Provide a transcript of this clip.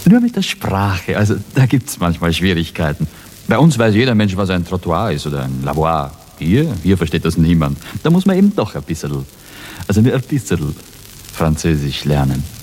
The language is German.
Nur mit der Sprache, also da gibt's manchmal Schwierigkeiten. Bei uns weiß jeder Mensch, was ein Trottoir ist oder ein Lavoir. Hier versteht das niemand. Da muss man eben doch ein bisschen, also nur ein bisschen Französisch lernen.